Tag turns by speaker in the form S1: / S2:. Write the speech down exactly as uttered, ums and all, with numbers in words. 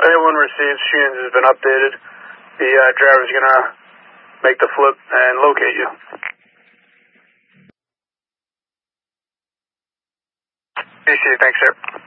S1: Anyone receives, Sheehan's has been updated. The uh, driver's going to make the flip and locate you. Appreciate it. Thanks, sir.